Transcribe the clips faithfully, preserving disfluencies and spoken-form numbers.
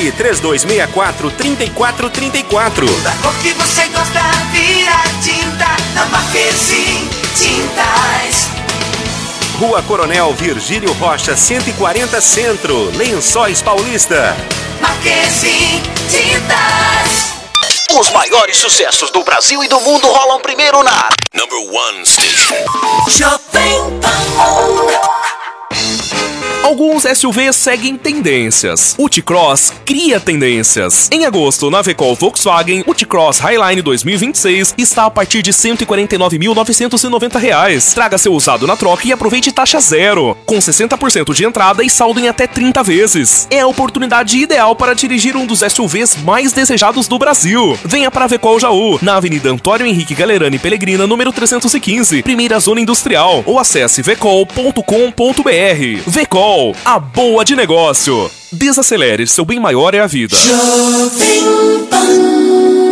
Ligue três dois seis quatro, três quatro três quatro. Da cor que você gosta, vira tinta na Marquezine Tintas. Rua Coronel Virgílio Rocha, cento e quarenta Centro, Lençóis Paulista. Marquezine Tintas. Os maiores sucessos do Brasil e do mundo rolam primeiro na Number One Station. Jovem Pan. Alguns S U Vs seguem tendências. O T-Cross cria tendências. Em agosto, na Vecol Volkswagen, o T-Cross Highline dois mil e vinte e seis está a partir de cento e quarenta e nove mil novecentos e noventa reais. Traga seu usado na troca e aproveite taxa zero, com sessenta por cento de entrada e saldo em até trinta vezes. É a oportunidade ideal para dirigir um dos S U Vs mais desejados do Brasil. Venha para a Vecol Jaú, na Avenida Antônio Henrique Galerani Pellegrina, número trezentos e quinze, primeira zona industrial, ou acesse vecol ponto com ponto br. Vecol, a boa de negócio. Desacelere, seu bem maior é a vida. Jovem Pan.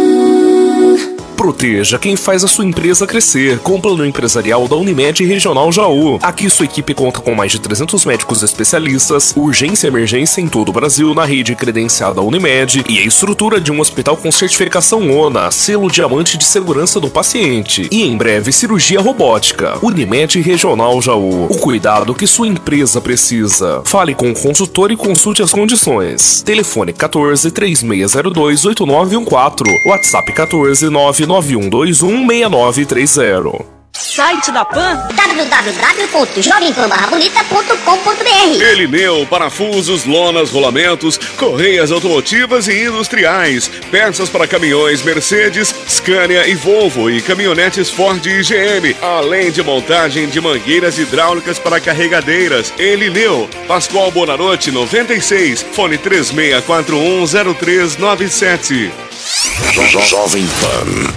Proteja quem faz a sua empresa crescer com o plano empresarial da Unimed Regional Jaú. Aqui sua equipe conta com mais de trezentos médicos especialistas, urgência e emergência em todo o Brasil na rede credenciada Unimed e a estrutura de um hospital com certificação ONA, selo diamante de segurança do paciente. E em breve cirurgia robótica. Unimed Regional Jaú. O cuidado que sua empresa precisa. Fale com o consultor e consulte as condições. Telefone quatorze, três seis zero dois, oito nove um quatro. WhatsApp quatorze, nove nove um dois um seis nove três zero. Site da Pan w w w ponto jovem pan barra bonita ponto com ponto br. Elineu, parafusos, lonas, rolamentos, correias automotivas e industriais, peças para caminhões Mercedes, Scania e Volvo e caminhonetes Ford e G M, além de montagem de mangueiras hidráulicas para carregadeiras. Elineu, Pascoal Bonarotti noventa e seis, fone três seis quatro um zero três nove sete. Jovem Pan.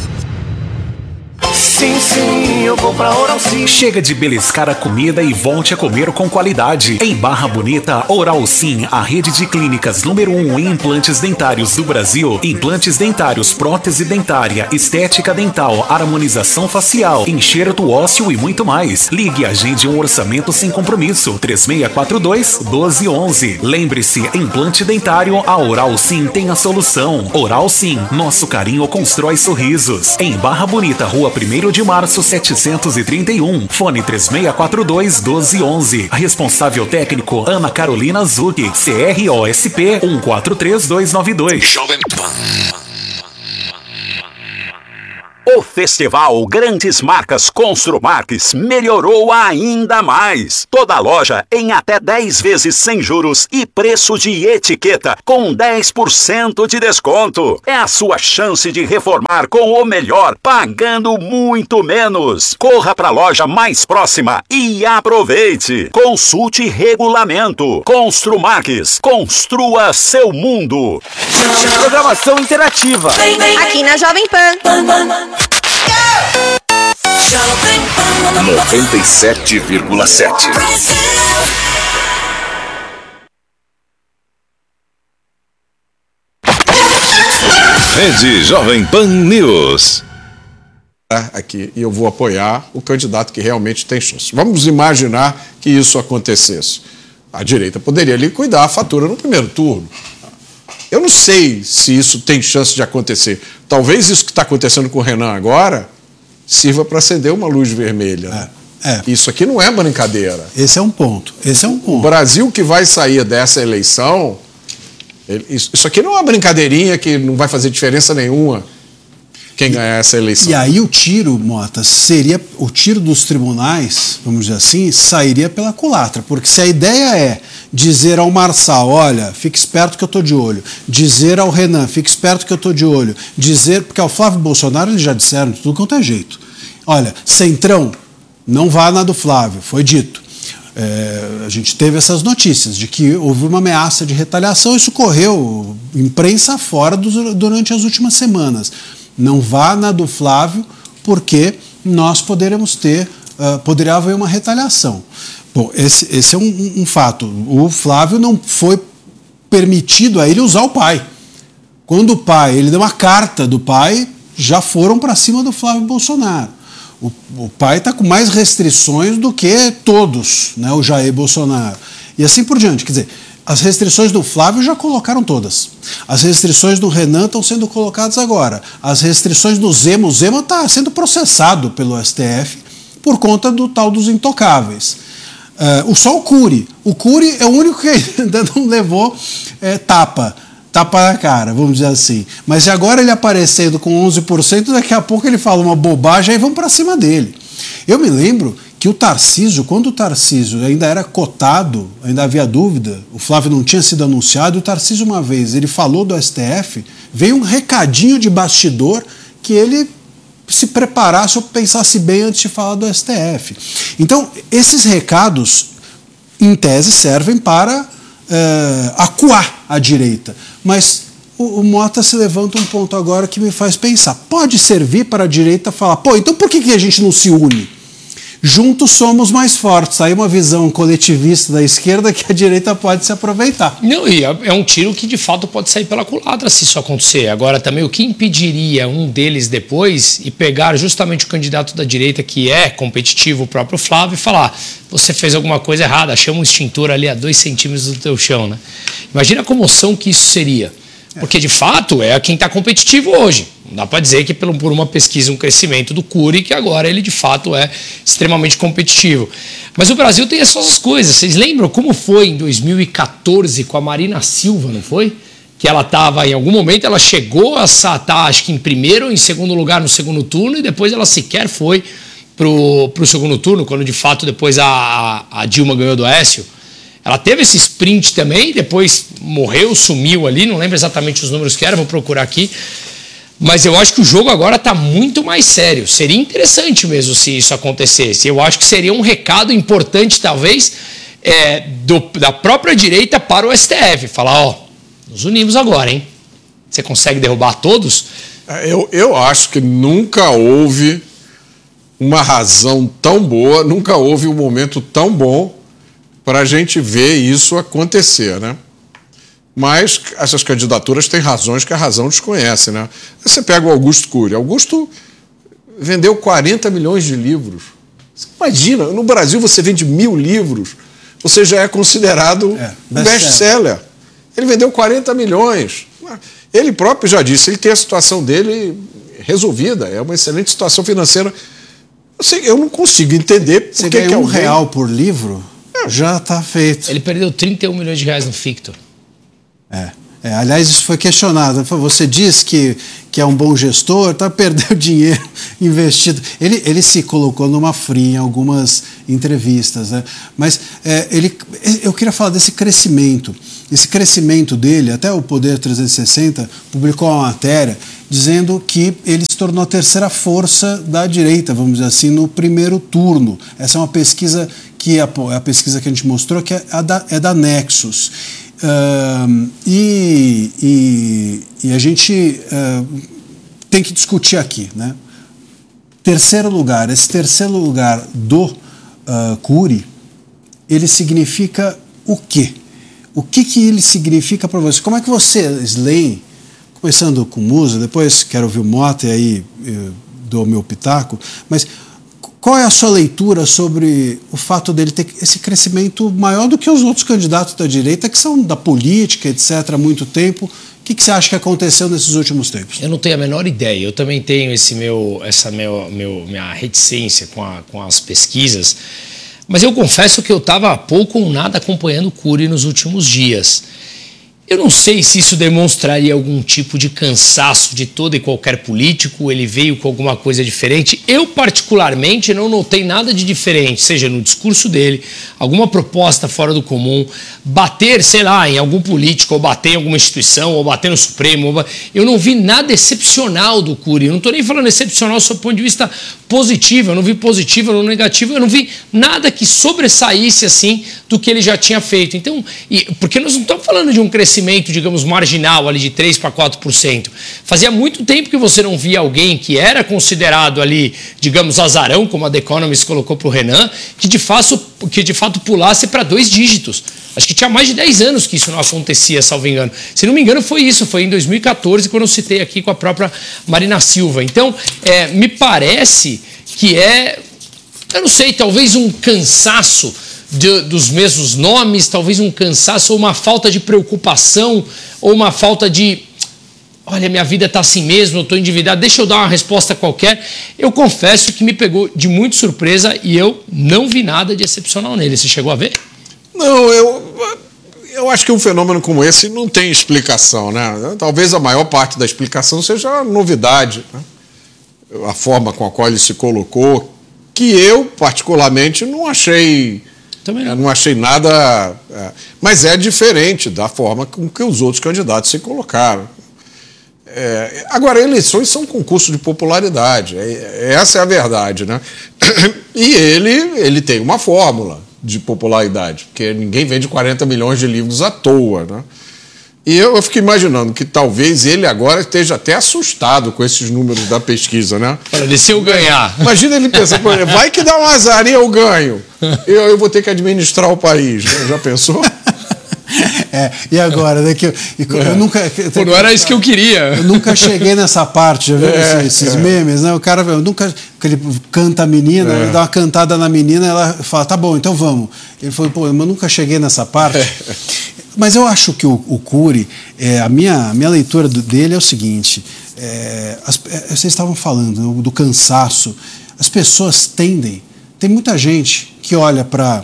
Sim, sim, eu vou pra Oral Sim. Chega de beliscar a comida e volte a comer com qualidade. Em Barra Bonita, Oral Sim, a rede de clínicas número um em implantes dentários do Brasil. Implantes dentários, prótese dentária, estética dental, harmonização facial, enxerto ósseo e muito mais. Ligue e agende um orçamento sem compromisso. três seis quatro dois, um dois um um. Lembre-se, implante dentário, a Oral Sim tem a solução. Oral Sim, nosso carinho constrói sorrisos. Em Barra Bonita, Rua primeiro de março, setecentos e trinta e um. Fone três seis quatro dois, um dois um um. Responsável técnico, Ana Carolina Zucchi, C R O S P um quatro três dois nove dois. Jovem Pan. O Festival Grandes Marcas Construmarques melhorou ainda mais. Toda loja em até dez vezes sem juros e preço de etiqueta com dez por cento de desconto. É a sua chance de reformar com o melhor, pagando muito menos. Corra para a loja mais próxima e aproveite. Consulte regulamento. Construmarques, construa seu mundo. Programação interativa. aqui na Jovem Pan. noventa e sete vírgula sete. Rede Jovem Pan News. Aqui, e eu vou apoiar o candidato que realmente tem chance. Vamos imaginar que isso acontecesse. A direita poderia liquidar a fatura no primeiro turno. Eu não sei se isso tem chance de acontecer. Talvez isso que está acontecendo com o Renan agora sirva para acender uma luz vermelha. É, é. Isso aqui não é brincadeira. Esse é um ponto. Esse é um ponto. O Brasil que vai sair dessa eleição, ele, isso, isso aqui não é uma brincadeirinha que não vai fazer diferença nenhuma quem ganhar essa eleição. E aí o tiro, Mota, seria o tiro dos tribunais, vamos dizer assim, sairia pela culatra. Porque se a ideia é dizer ao Marçal, olha, fique esperto que eu estou de olho. Dizer ao Renan, fique esperto que eu estou de olho. Dizer, porque ao Flávio Bolsonaro eles já disseram de tudo quanto é jeito. Olha, Centrão, não vá na do Flávio, foi dito. É, a gente teve essas notícias de que houve uma ameaça de retaliação, isso correu imprensa fora dos, durante as últimas semanas. Não vá na do Flávio, porque nós poderemos ter, uh, poderia haver uma retaliação. Bom, esse, esse é um, um fato. O Flávio não foi permitido a ele usar o pai. Quando o pai, ele deu uma carta do pai, já foram para cima do Flávio Bolsonaro. O, o pai está com mais restrições do que todos, né, o Jair Bolsonaro. E assim por diante. Quer dizer, As restrições do Flávio já colocaram todas. As restrições do Renan estão sendo colocadas agora. As restrições do Zema, o Zema está sendo processado pelo S T F por conta do tal dos intocáveis. Uh, o só o Cury. O Cury é o único que ainda não levou é, tapa. Tapa na cara, vamos dizer assim. Mas agora ele aparecendo com onze por cento, daqui a pouco ele fala uma bobagem e vão para cima dele. Eu me lembro que o Tarcísio, quando o Tarcísio ainda era cotado, ainda havia dúvida, o Flávio não tinha sido anunciado, o Tarcísio uma vez, ele falou do S T F, veio um recadinho de bastidor que ele se preparasse ou pensasse bem antes de falar do S T F. Então, esses recados, em tese, servem para é, acuar a direita. Mas o, o Mota se levanta um ponto agora que me faz pensar. Pode servir para a direita falar, pô, então por que, que a gente não se une? Juntos somos mais fortes. Aí uma visão coletivista da esquerda que a direita pode se aproveitar. Não, e é um tiro que de fato pode sair pela culatra se isso acontecer. Agora também o que impediria um deles depois e pegar justamente o candidato da direita que é competitivo, o próprio Flávio, e falar, você fez alguma coisa errada, chama um extintor ali a dois centímetros do teu chão, né? Imagina a comoção que isso seria. Porque, de fato, é quem está competitivo hoje. Não dá para dizer que por uma pesquisa, um crescimento do Cury, que agora ele, de fato, é extremamente competitivo. Mas o Brasil tem essas coisas. Vocês lembram como foi em dois mil e quatorze com a Marina Silva, não foi? Que ela estava, em algum momento, ela chegou a estar, acho que em primeiro ou em segundo lugar no segundo turno, e depois ela sequer foi para o segundo turno, quando, de fato, depois a, a Dilma ganhou do Aécio. Ela teve esse sprint também, depois morreu, sumiu ali, não lembro exatamente os números que eram, vou procurar aqui. Mas eu acho que o jogo agora está muito mais sério. Seria interessante mesmo se isso acontecesse. Eu acho que seria um recado importante, talvez, é, do, da própria direita para o S T F. Falar, ó, nos unimos agora, hein? Você consegue derrubar todos? Eu, eu acho que nunca houve uma razão tão boa, nunca houve um momento tão bom para a gente ver isso acontecer, né? Mas essas candidaturas têm razões que a razão desconhece, né? Você pega o Augusto Cury. Augusto vendeu quarenta milhões de livros. Você imagina, no Brasil você vende mil livros, você já é considerado é, um best-seller. Ele vendeu quarenta milhões. Ele próprio já disse, ele tem a situação dele resolvida, é uma excelente situação financeira. Eu, sei, eu não consigo entender por você que ganha que um alguém... real por livro... Já está feito. Ele perdeu trinta e um milhões de reais no Fictor. É. é. Aliás, isso foi questionado. Você diz que, que é um bom gestor, tá, perdeu dinheiro investido. Ele, ele se colocou numa fria em algumas entrevistas, né? Mas é, ele, eu queria falar desse crescimento. Esse crescimento dele, até o Poder trezentos e sessenta publicou uma matéria dizendo que ele se tornou a terceira força da direita, vamos dizer assim, no primeiro turno. Essa é uma pesquisa que é a pesquisa que a gente mostrou, que é, a da, é da Nexus. Uh, e, e, e a gente uh, tem que discutir aqui, né? Terceiro lugar, esse terceiro lugar do uh, Cury, ele significa o quê? O que, que ele significa para você? Como é que vocês leem, começando com Musa, depois quero ouvir o Mota e aí eu dou o meu pitaco, mas qual é a sua leitura sobre o fato dele ter esse crescimento maior do que os outros candidatos da direita, que são da política, etcétera, há muito tempo? O que, que você acha que aconteceu nesses últimos tempos? Eu não tenho a menor ideia. Eu também tenho esse meu, essa meu, meu, minha reticência com, a, com as pesquisas. Mas eu confesso que eu estava pouco ou nada acompanhando o Cury nos últimos dias. Eu não sei se isso demonstraria algum tipo de cansaço de todo e qualquer político, ele veio com alguma coisa diferente. Eu, particularmente, não notei nada de diferente, seja no discurso dele, alguma proposta fora do comum, bater, sei lá, em algum político, ou bater em alguma instituição, ou bater no Supremo. Ou... Eu não vi nada excepcional do Cury. Eu não estou nem falando excepcional sob o ponto de vista positivo, eu não vi positivo, eu não negativo, eu não vi nada que sobressaísse assim do que ele já tinha feito. Então, e, porque nós não estamos falando de um crescimento, digamos, marginal ali de três para quatro por cento. Fazia muito tempo que você não via alguém que era considerado ali, digamos, azarão, como a The Economist colocou para o Renan, que de fato, que de fato pulasse para dois dígitos. Acho que tinha mais de dez anos que isso não acontecia, salvo engano. Se não me engano, foi isso. Foi em dois mil e quatorze, quando eu citei aqui com a própria Marina Silva. Então, é, me parece que é, eu não sei, talvez um cansaço de, dos mesmos nomes, talvez um cansaço ou uma falta de preocupação ou uma falta de... Olha, minha vida está assim mesmo, eu estou endividado, deixa eu dar uma resposta qualquer. Eu confesso que me pegou de muito surpresa e eu não vi nada de excepcional nele. Você chegou a ver? Não, eu, eu acho que um fenômeno como esse não tem explicação, né? Talvez a maior parte da explicação seja a novidade, né? A forma com a qual ele se colocou, que eu, particularmente, não achei... Também não. não achei nada... É, mas é diferente da forma com que os outros candidatos se colocaram. É, agora, eleições são um concurso de popularidade, é, essa é a verdade, né? E ele, ele tem uma fórmula de popularidade, porque ninguém vende quarenta milhões de livros à toa, né? E eu, eu fico imaginando que talvez ele agora esteja até assustado com esses números da pesquisa, né? Olha, se eu ganhar... Imagina ele pensando, vai que dá um azar e eu ganho, eu, eu vou ter que administrar o país, né? Já pensou? É, e agora, né, que eu, eu é. nunca... Pô, não era isso que eu queria. Eu nunca cheguei nessa parte, já viu É, esses, esses é. memes, né? O cara, eu nunca... Ele canta a menina, É. ele dá uma cantada na menina, ela fala, tá bom, então vamos. Ele falou, pô, mas eu nunca cheguei nessa parte. É. Mas eu acho que o, o Cury, é, a, minha, a minha leitura do, dele é o seguinte, é, as, é, vocês estavam falando do, do cansaço, as pessoas tendem, tem muita gente que olha para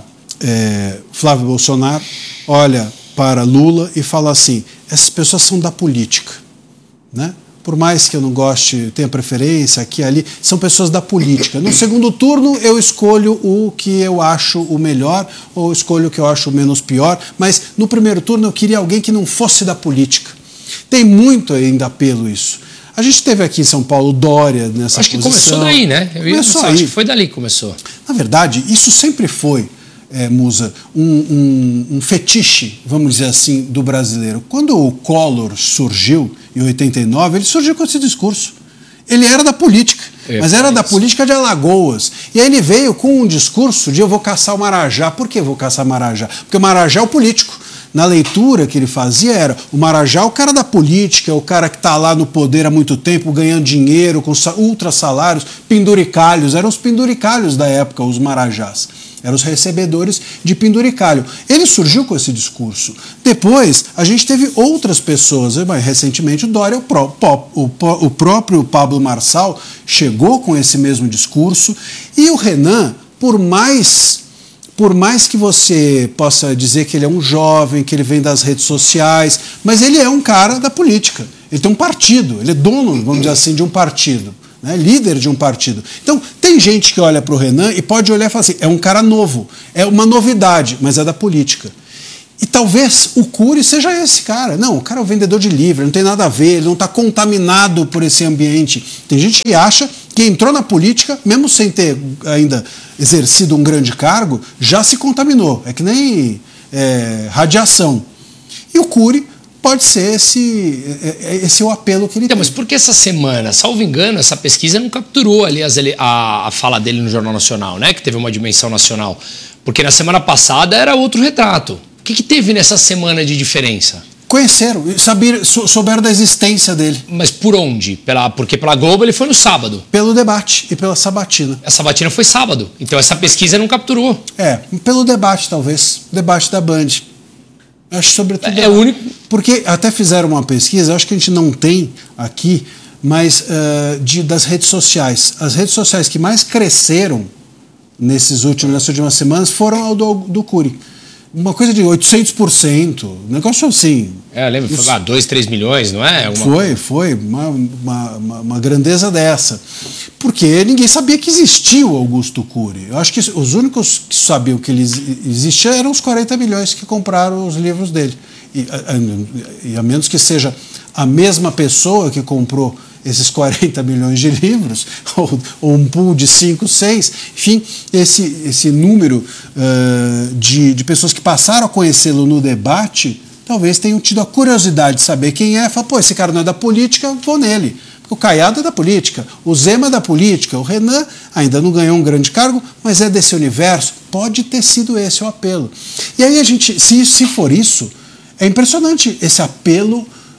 é, Flávio Bolsonaro, olha para Lula e fala assim, essas pessoas são da política, né? Por mais que eu não goste, tenha preferência aqui e ali, são pessoas da política. No segundo turno eu escolho o que eu acho o melhor ou escolho o que eu acho o menos pior, mas no primeiro turno eu queria alguém que não fosse da política. Tem muito ainda apelo isso. A gente teve aqui em São Paulo Dória nessa acho que posição. começou daí, né? Eu ia Começou pensar, aí. acho que foi dali que começou. Na verdade, isso sempre foi, é, Musa, um, um, um fetiche, vamos dizer assim, do brasileiro. Quando o Collor surgiu, em oitenta e nove, ele surgiu com esse discurso. Ele era da política, é, mas era da política de Alagoas. E aí ele veio com um discurso de eu vou caçar o Marajá. Por que eu vou caçar o Marajá? Porque o Marajá é o político. Na leitura que ele fazia era o Marajá é o cara da política, é o cara que está lá no poder há muito tempo, ganhando dinheiro, com ultra salários, penduricalhos. Eram os penduricalhos da época, os Marajás. Eram os recebedores de penduricalho. Ele surgiu com esse discurso. Depois, a gente teve outras pessoas. Recentemente, o Dória, o, pró o, o próprio Pablo Marçal, chegou com esse mesmo discurso. E o Renan, por mais, por mais que você possa dizer que ele é um jovem, que ele vem das redes sociais, mas ele é um cara da política. Ele tem um partido, ele é dono, vamos dizer assim, de um partido. Né, líder de um partido. Então, tem gente que olha para o Renan e pode olhar e falar assim, é um cara novo, é uma novidade, mas é da política. E talvez o Cury seja esse cara. Não, o cara é o vendedor de livro, não tem nada a ver, ele não está contaminado por esse ambiente. Tem gente que acha que entrou na política, mesmo sem ter ainda exercido um grande cargo, já se contaminou. É que nem é, radiação. E o Cury pode ser esse, esse é o apelo que ele então, tem. Mas por que essa semana, salvo engano, essa pesquisa não capturou ali as, a, a fala dele no Jornal Nacional, né? Que teve uma dimensão nacional. Porque na semana passada era outro retrato. O que, que teve nessa semana de diferença? Conheceram, saber, souberam da existência dele. Mas por onde? Pela, porque pela Globo ele foi no sábado. Pelo debate e pela sabatina. A sabatina foi sábado. Então essa pesquisa não capturou. É, pelo debate talvez. Debate da Band. Acho que sobretudo... É o único... Porque até fizeram uma pesquisa, acho que a gente não tem aqui, mas uh, de, das redes sociais. As redes sociais que mais cresceram nesses últimos, nessas últimas semanas foram ao do, do Cury. Uma coisa de oitocentos por cento, um negócio assim. É, eu lembro, foi lá, dois, três milhões, não é? Alguma foi, coisa. foi, uma, uma, uma grandeza dessa. Porque ninguém sabia que existia o Augusto Cury. Eu acho que os únicos que sabiam que ele existia eram os quarenta milhões que compraram os livros dele. E a, e a menos que seja a mesma pessoa que comprou esses quarenta milhões de livros, ou, ou um pool de cinco, seis, enfim, esse, esse número uh, de, de pessoas que passaram a conhecê-lo no debate, talvez tenham tido a curiosidade de saber quem é, fala, pô, esse cara não é da política, vou nele. O Caiado é da política, o Zema é da política, o Renan ainda não ganhou um grande cargo, mas é desse universo, pode ter sido esse o apelo. E aí a gente, se, se for isso, é impressionante esse apelo,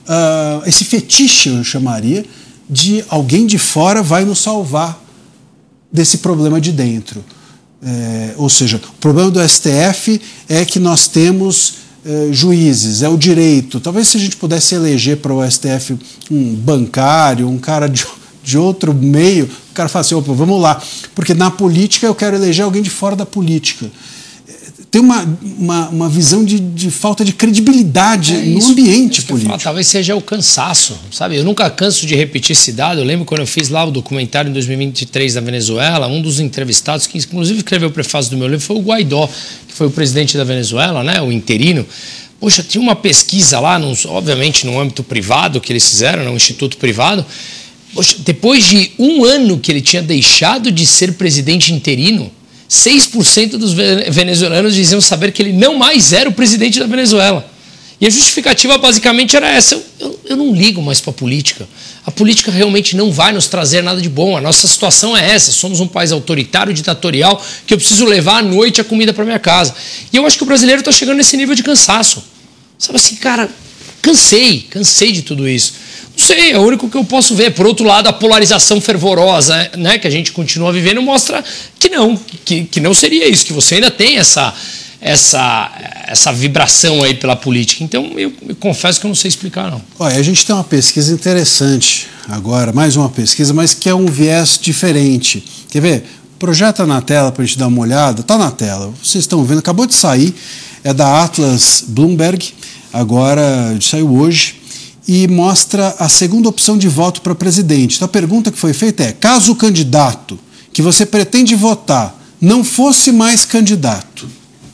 uh, esse fetiche, eu chamaria, de alguém de fora vai nos salvar desse problema de dentro. É, ou seja, o problema do S T F é que nós temos é, juízes, é o direito. Talvez se a gente pudesse eleger para o S T F um bancário, um cara de, de outro meio, o cara fala assim, opa, vamos lá. Porque na política eu quero eleger alguém de fora da política. Tem uma, uma, uma visão de, de falta de credibilidade é isso, no ambiente isso político. Falo, talvez seja o cansaço, sabe? Eu nunca canso de repetir esse dado. Eu lembro quando eu fiz lá o documentário em dois mil e vinte e três da Venezuela, um dos entrevistados, que inclusive escreveu o prefácio do meu livro, foi o Guaidó, que foi o presidente da Venezuela, né? O interino. Poxa, tinha uma pesquisa lá, num, obviamente no âmbito privado que eles fizeram, num instituto privado. Poxa, depois de um ano que ele tinha deixado de ser presidente interino, seis por cento dos venezuelanos diziam saber que ele não mais era o presidente da Venezuela. E a justificativa basicamente era essa. Eu, eu, eu não ligo mais para a política. A política realmente não vai nos trazer nada de bom. A nossa situação é essa. Somos um país autoritário, ditatorial, que eu preciso levar à noite a comida para minha casa. E eu acho que o brasileiro está chegando nesse nível de cansaço. Sabe assim, cara, cansei, cansei de tudo isso. Não sei, é o único que eu posso ver. Por outro lado, a polarização fervorosa, né, que a gente continua vivendo mostra que não, que, que não seria isso, que você ainda tem essa, essa, essa vibração aí pela política. Então, eu, eu confesso que eu não sei explicar, não. Olha, a gente tem uma pesquisa interessante agora, mais uma pesquisa, mas que é um viés diferente. Quer ver? Projeta na tela para a gente dar uma olhada. Está na tela, vocês estão vendo, acabou de sair, é da Atlas Bloomberg, agora saiu hoje. E mostra a segunda opção de voto para presidente. Então a pergunta que foi feita é, caso o candidato que você pretende votar não fosse mais candidato,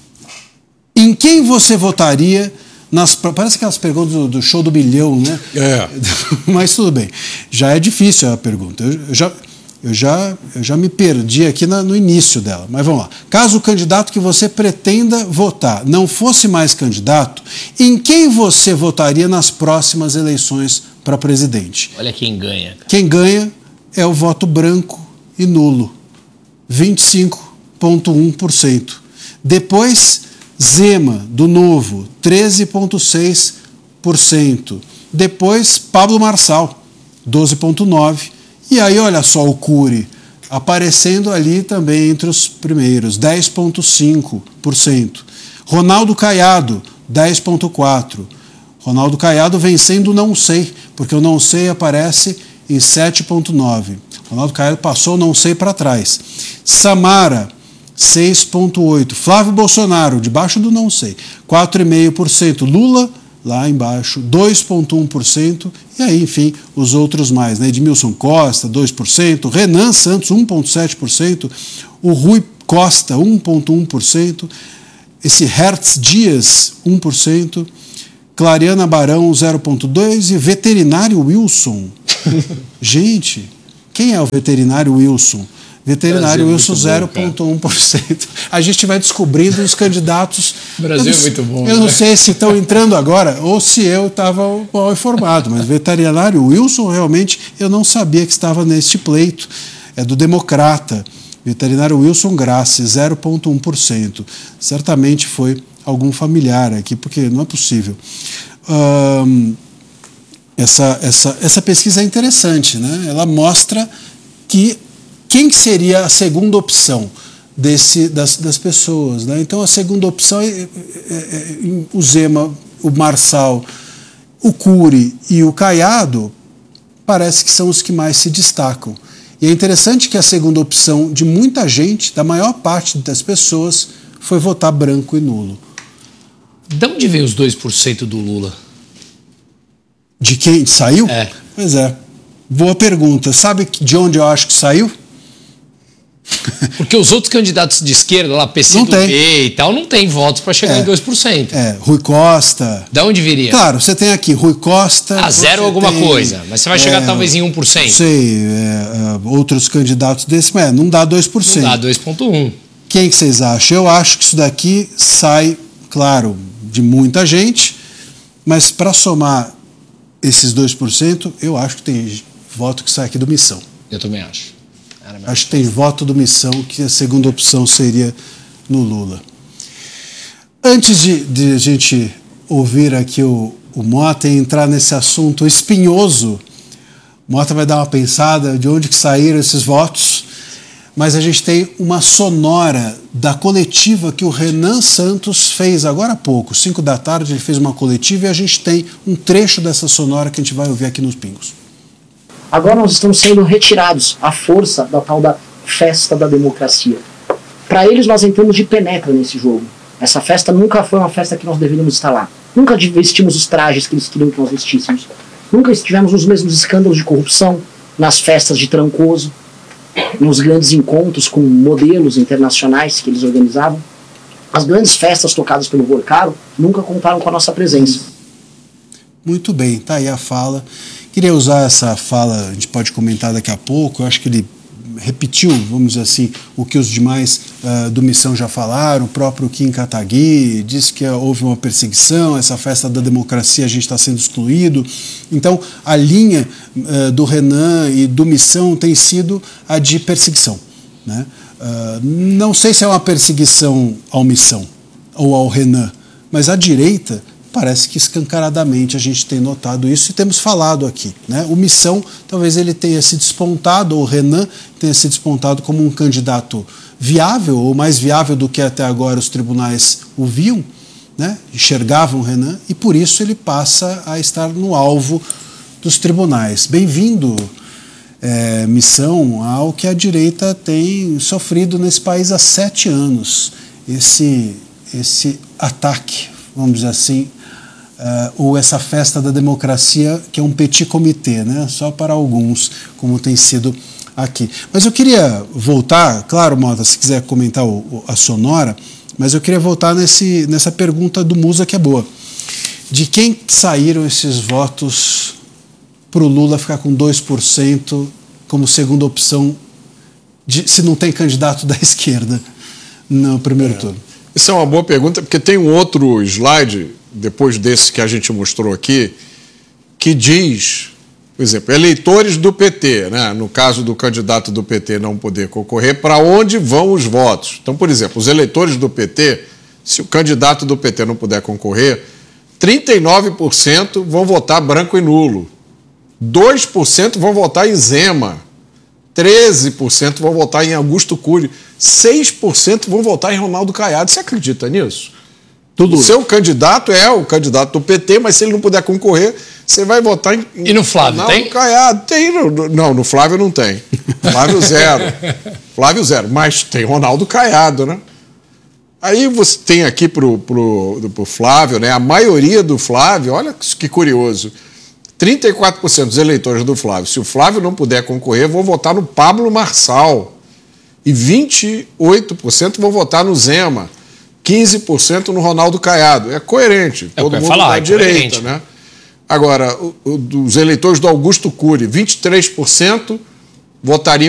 em quem você votaria nas... Parece aquelas perguntas do, do show do bilhão, né? É. Mas tudo bem. Já é difícil a pergunta. Eu, eu, já, eu, já, eu já me perdi aqui na, no início dela. Mas vamos lá. Caso o candidato que você pretenda votar não fosse mais candidato, em quem você votaria nas próximas eleições para presidente? Olha quem ganha. Cara. Quem ganha é o voto branco e nulo, vinte e cinco vírgula um por cento. Depois, Zema, do Novo, treze vírgula seis por cento. Depois, Pablo Marçal, doze vírgula nove por cento. E aí, olha só o Cury, aparecendo ali também entre os primeiros, dez vírgula cinco por cento. Ronaldo Caiado, dez vírgula quatro por cento. Ronaldo Caiado vencendo o não sei, porque o não sei aparece em sete vírgula nove por cento. Ronaldo Caiado passou o não sei para trás. Samara, seis vírgula oito por cento. Flávio Bolsonaro, debaixo do não sei, quatro vírgula cinco por cento. Lula, lá embaixo, dois vírgula um por cento. E aí, enfim, os outros mais, né? Edmilson Costa, dois por cento. Renan Santos, um vírgula sete por cento. O Rui Costa, um vírgula um por cento. Esse Hertz Dias, um por cento. Clariana Barão, zero vírgula dois por cento. E Veterinário Wilson. Gente, quem é o Veterinário Wilson? Veterinário Wilson, zero vírgula um por cento. A gente vai descobrindo os candidatos. O Brasil é muito bom. Eu não né? sei se estão entrando agora ou se eu estava mal informado, mas Veterinário Wilson, realmente, eu não sabia que estava neste pleito. É do Democrata. Veterinário Wilson Grassi, zero vírgula um por cento. Certamente foi algum familiar aqui, porque não é possível. Hum, essa, essa, essa pesquisa é interessante, né? Ela mostra que quem que seria a segunda opção desse, das, das pessoas, né? Então, a segunda opção é, é, é o Zema, o Marçal, o Cury e o Caiado, parece que são os que mais se destacam. E é interessante que a segunda opção de muita gente, da maior parte das pessoas, foi votar branco e nulo. De onde veio os dois por cento do Lula? De quem? Saiu? É. Pois é. Boa pergunta. Sabe de onde eu acho que saiu? Porque os outros candidatos de esquerda, lá, P C do B e tal, não tem votos para chegar é, em dois por cento. É, Rui Costa. Da onde viria? Claro, você tem aqui Rui Costa. Ah, zero alguma tem, coisa, mas você vai é, chegar talvez em um por cento. Sei, é, outros candidatos desses, mas não dá dois por cento. Não dá dois vírgula um por cento. Quem que vocês acham? Eu acho que isso daqui sai, claro, de muita gente, mas para somar esses dois por cento, eu acho que tem voto que sai aqui do Missão. Eu também acho. Acho que tem voto do Missão, que a segunda opção seria no Lula. Antes de, de a gente ouvir aqui o, o Mota e entrar nesse assunto espinhoso, o Mota vai dar uma pensada de onde que saíram esses votos, mas a gente tem uma sonora da coletiva que o Renan Santos fez agora há pouco, cinco da tarde, ele fez uma coletiva e a gente tem um trecho dessa sonora que a gente vai ouvir aqui nos Pingos. Agora nós estamos sendo retirados à força da tal da festa da democracia. Para eles nós entramos de penetra nesse jogo. Essa festa nunca foi uma festa que nós deveríamos estar lá. Nunca vestimos os trajes que eles queriam que nós vestíssemos. Nunca estivemos nos mesmos escândalos de corrupção, nas festas de Trancoso, nos grandes encontros com modelos internacionais que eles organizavam. As grandes festas tocadas pelo Vorcaro nunca contaram com a nossa presença. Muito bem, tá aí a fala. Queria usar essa fala, a gente pode comentar daqui a pouco, eu acho que ele repetiu, vamos dizer assim, o que os demais uh, do Missão já falaram, o próprio Kim Kataguiri disse que houve uma perseguição, essa festa da democracia a gente está sendo excluído. Então, a linha uh, do Renan e do Missão tem sido a de perseguição, né? Uh, não sei se é uma perseguição ao Missão ou ao Renan, mas a direita parece que escancaradamente a gente tem notado isso e temos falado aqui, né? O Missão, talvez ele tenha se despontado, ou o Renan tenha se despontado como um candidato viável, ou mais viável do que até agora os tribunais o viam, né? Enxergavam o Renan, e por isso ele passa a estar no alvo dos tribunais. Bem-vindo, é, Missão, ao que a direita tem sofrido nesse país há sete anos. Esse, esse ataque, vamos dizer assim, Uh, ou essa festa da democracia, que é um petit comité, né? Só para alguns, como tem sido aqui. Mas eu queria voltar, claro, Mota, se quiser comentar o, o, a sonora, mas eu queria voltar nesse, nessa pergunta do Musa, que é boa. De quem saíram esses votos para o Lula ficar com dois por cento como segunda opção, de, se não tem candidato da esquerda no primeiro é. turno? Isso é uma boa pergunta, porque tem um outro slide, depois desse que a gente mostrou aqui, que diz, por exemplo, eleitores do P T, né? No caso do candidato do P T não poder concorrer, para onde vão os votos? Então, por exemplo, os eleitores do P T, se o candidato do P T não puder concorrer, trinta e nove por cento vão votar branco e nulo, dois por cento vão votar em Zema, treze por cento vão votar em Augusto Cury, seis por cento vão votar em Ronaldo Caiado. Você acredita nisso? Tudo. O seu candidato é o candidato do P T, mas se ele não puder concorrer, você vai votar em... E no Flávio Ronaldo tem? Caiado. Tem, no, não, no Flávio não tem. Flávio zero. Flávio zero, mas tem Ronaldo Caiado, né? Aí você tem aqui pro, pro, pro Flávio, né? A maioria do Flávio, olha que curioso, trinta e quatro por cento dos eleitores do Flávio, se o Flávio não puder concorrer, vão votar no Pablo Marçal. E vinte e oito por cento vão votar no Zema. quinze por cento no Ronaldo Caiado. É coerente. É todo mundo falar, da é direita, coerente. né? Agora, o, o, dos eleitores do Augusto Cury, vinte e três por cento votariam